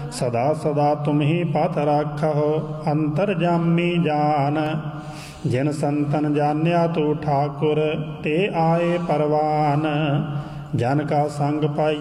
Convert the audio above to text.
सदा सदा तुम ही पथ राखो अंतरजामी जान। जिन संतन जान्या तू ठाकुर ते आए परवान। जन का संग पाई